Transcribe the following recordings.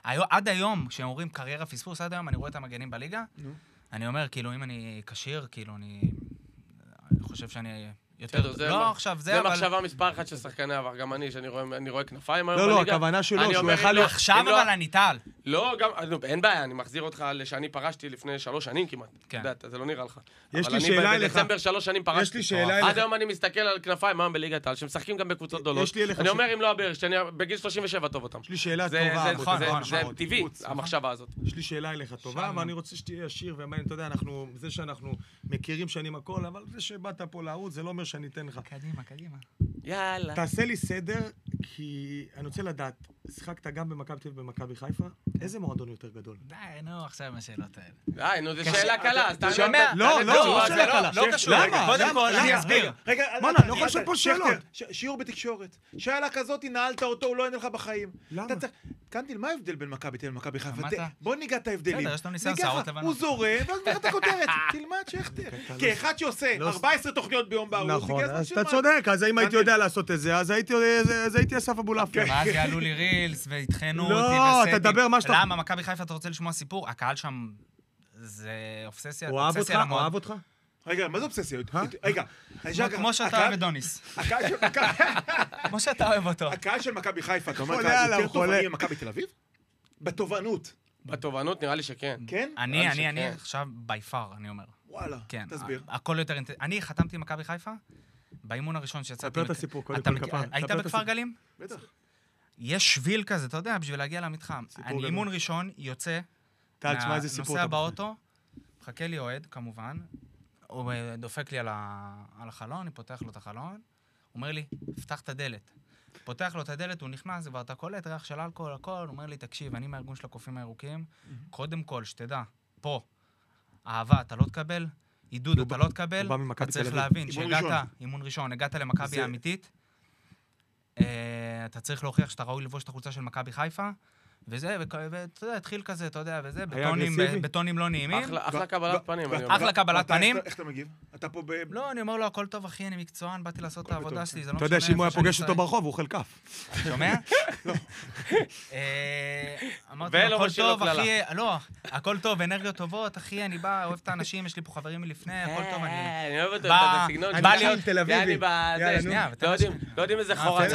עד היום, כשהם אומרים קריירה פספוס, עד היום אני רואה את המגנים בליגה, אני אומר, כאילו, אם אני קשיר, כאילו, אני חושב שאני יותר... לא, עכשיו, זה אבל... זה מחשבה מספר אחת של שחקני עבר, גם אני, שאני רואה כנפיים היום בליגה. לא, הכוונה שלו, שהוא יכל... עכשיו אבל אני טל. לא, גם... אין בעיה, אני מחזיר אותך לשאני פרשתי לפני 3 שנים כמעט. אתה יודע, זה לא נראה לך. יש לי שאלה אליך. אבל אני בדצמבר 3 שנים פרשתי. יש לי שאלה אליך. עד היום אני מסתכל על כנפיים היום בליגת העל, שמשחקים גם בקבוצות גדולות. אני אומר, אם לא הבאר, שאני בגיל 37 טוב אותם. יש לי שאלה טובה. זה טבעי, המחשבה הזאת. יש לי שאלה אליך טובה, ואני רוצה שתהיה עשיר, ואתה יודע, זה שאנחנו מכירים שנים הכל, אבל זה שבאת פה לערוץ, זה לא אומר שאני אתן לך. קדימה. יאללה. תעשה לי סדר, כי אני רוצה לדעת, שיחקת גם במכבי תל אביב ובמכבי חיפה, איזה מועדון יותר גדול? די, נו, עכשיו עם השאלות האלה. נו, זו שאלה קלה, אז שומע? לא שאלה קלה. לא קשור. קודם כל, אני אסביר. רגע, מונה, אני לא יכול לשאול פה שאלות. שיעור בתקשורת. שאלה כזאת, נעלת אותו, הוא לא יענה לך בחיים. למה? קנדיל, מה ההבדל בין מכבי תל אביב למכבי חיפה? למדת? בוא ניגע את ההבדלים. בסדר, יש לנו ניסיון שערות לבנות. הוא זורם, ואז נראה את הכותרת. תלמד שכתר. כאחד שעושה 14 תוכניות ביום בערוץ, נכון, אז אתה צודק, אז אם הייתי יודע לעשות את זה, אז הייתי אסף אבולעפיה. ואז יעלו לי רילס והתחנו אותי וסטים. לא, אתה תדבר מה שאתה... למה, מכבי חיפה אתה רוצה לשמוע סיפור? הקהל שם זה אובססיה. הוא אוהב אותך? רגע, מה זה אובססיה? רגע, כמו שאתה אוהב את דוניס. כמו שאתה אוהב אותו. הקהל של מכבי חיפה, אתה אומר, יותר תובעני ממכבי תל אביב? בתובענות. בתובענות נראה לי שכן. כן? אני עכשיו ביפר, אני אומר. וואלה, תסביר. הכל יותר... אני חתמתי מכבי חיפה, באימון הראשון שיצאתי... ספר את הסיפור, קודם כל כפר. היית בכפר גלים? בטח. יש שביל כזה, אתה יודע, בשביל להגיע למתחם. אני אימון ראשון, יוצא, נוסע באוטו, מחכה לי אוהד, כמובן, הוא דופק לי על החלון, אני פותח לו את החלון, אומר לי, פתח את הדלת. פותח לו את הדלת, הוא נכנס, כבר אתה קולט, ריח של אלכוהול, הכל, הוא אומר לי, תקשיב, אני מהארגון של הקופים הירוקים, קודם כל, שתדע, פה, אהבה, אתה לא תקבל, עידוד, אתה לא תקבל, אתה צריך להבין שהגעת, אימון ראשון, הגעת למכבי האמיתית, אתה צריך להוכיח שאתה ראוי לבוש את החולצה של מכבי חיפה, וזה, ואתה יודע, התחיל כזה, אתה יודע, וזה, בטונים לא נעימים. אחלה קבלת פנים. אחלה קבלת פנים. איך אתה מגיב? אתה פה לא, אני אומר לו, הכל טוב, אחי, אני מקצוען, באתי לעשות את העבודה שלי, זה לא משנה. אתה יודע שאם הוא היה פוגש אותו ברחוב, הוא אוכל כף. שומע? אמרתי לו, הכל טוב, אחי, לא, הכל טוב, אנרגיות טובות, אחי, אני בא, אוהב את האנשים, יש לי פה חברים מלפני, הכל טוב, אני אוהב את הסגנון. בא להיות תל אביבי. לא יודעים איזה חורה.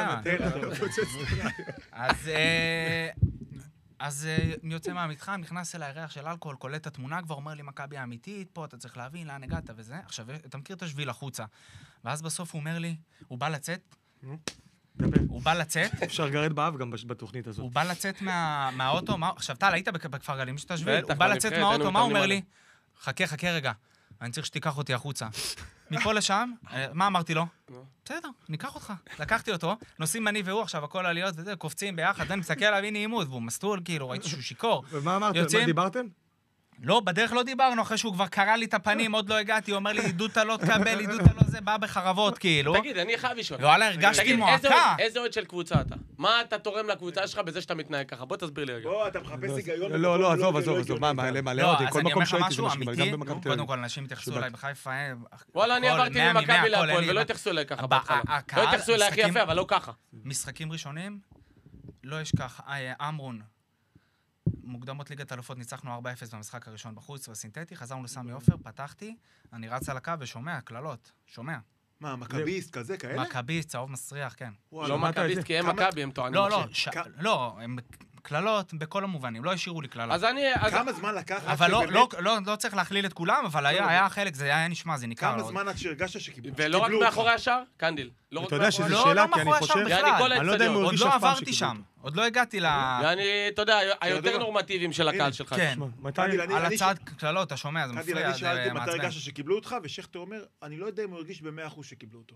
אז יוצא מהמתחם, נכנס אליי ריח של אלכוהול, קולט את התמונה, כבר אומר לי מכבי האמיתית, פה אתה צריך להבין לאן הגעת וזה. עכשיו, אתה מכיר את השביל החוצה. ואז בסוף הוא אומר לי, הוא בא לצאת. אפשר גרד באב גם בתוכנית הזאת. הוא בא לצאת מהאוטו, עכשיו טל, היית בכפר גלים שאתה שביל, הוא בא לצאת מהאוטו, מה הוא אומר לי? חכה רגע, אני צריך שתיקח אותי החוצה. מפה לשם, מה אמרתי לו? בסדר, ניקח אותך. לקחתי אותו, נוסעים אני והוא עכשיו, הכל עליות וזה, קופצים ביחד, אני מסתכל עליו, הנה עימות, והוא מסטול, כאילו, ראיתי שהוא שיקור. ומה אמרת? מה דיברתם? לא, בדרך לא דיברנו, אחרי שהוא כבר קרא לי את הפנים, עוד לא הגעתי, הוא אומר לי, עידוד אתה לא תקבל, עידוד אתה לא זה, בא בחרבות, כאילו. תגיד, אני חייב לשאול. וואלה, הרגשתי מועקה. איזה אוהד של קבוצה אתה? מה אתה תורם לקבוצה שלך בזה שאתה מתנהג ככה? בוא תסביר לי רגע. בוא, אתה מחפש היגיון. לא, עזוב, מה, מלא אותי, כל מקום שהייתי זה משהו, גם במכבי תל אביב. קודם כל, אנשים התייחסו אליי בחיפה, וואלה, אני עברתי ממכבי להפועל ולא התייחסו אליי ככה בהתחלה. לא התייחסו אליי הכי יפה, אבל לא ככה. משחקים ראשונים, לא אשכח, אמרון. מוקדמות ליגת אלופות ניצחנו 4-0 במשחק הראשון בחוץ בסינתטי, חזרנו לסמי עופר, פתחתי, אני רץ על הקו ושומע, קללות, שומע. מה, מכביסט כזה, כאלה? מכביסט, צהוב מסריח, כן. לא מכביסט, כי הם מכבי, הם טוענים. לא, הם קללות בכל המובנים, לא השאירו לי קללות. אז אני... כמה זמן לקח? אבל לא צריך להכליל את כולם, אבל היה חלק, זה היה נשמע, זה ניכר. כמה זמן עד שהרגשת שקיבלו אותך? ולא רק מאחורי השער, קנדיל. אתה יודע שזו שאלה, כי אני חושב... אני לא יודע אם הוא הרגיש אף פעם שקיבלו אותך. עוד לא הגעתי ל... אתה יודע, היותר נורמטיביים של הקהל שלך. כן, על הצד קללות, אתה שומע, זה מפריע. אני שאלתי מתי הרגשת שקיבלו אותך, ושכטר אומר, אני לא יודע אם הוא הרגיש ב100% שקיבלו אותו.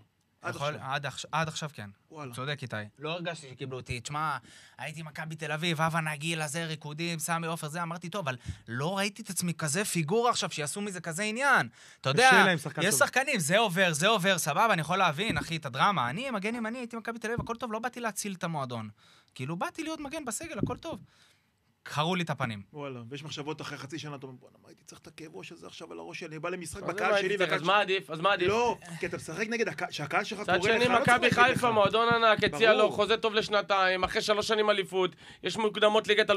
עד עכשיו כן, צודק איתי. לא הרגשתי שקיבלו אותי, תשמע, הייתי מכבי תל אביב, הווה נגיל, הזה, ריקודים, סמי עופר, זה, אמרתי טוב, אבל לא ראיתי את עצמי כזה פיגורה עכשיו, שיעשו מזה כזה עניין. אתה יודע, יש שחקנים, זה עובר, סבבה, אני יכול להבין, אחי, את הדרמה. אני מגן ימני, הייתי מכבי תל אביב, הכל טוב, לא באתי להציל את המועדון. כאילו, באתי להיות מגן בסגל, הכל טוב. קראו לי את הפנים. וואלה, ויש מחשבות אחרי חצי שנה, אתה אומר, בוא, הייתי צריך את הכאב ראש הזה עכשיו על הראש שלי, אני בא למשחק בקהל שלי, אז מה עדיף? לא, כי אתה משחק נגד שהקהל שלך קורא לך, צד שני, מכבי חיפה, מועדון ענק, הציע לו חוזה טוב לשנתיים, אחרי 3 שנים אליפות, יש מוקדמות ליגת